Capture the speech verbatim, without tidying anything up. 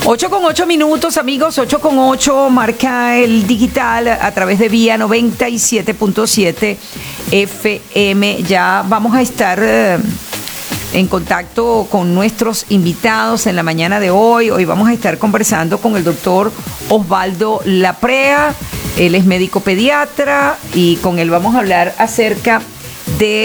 ocho con ocho minutos, amigos, ocho con ocho, marca el digital a través de Vía noventa y siete punto siete F M. Ya vamos a estar eh, en contacto con nuestros invitados en la mañana de hoy. Hoy vamos a estar conversando con el doctor Osvaldo Laprea. Él es médico pediatra y con él vamos a hablar acerca de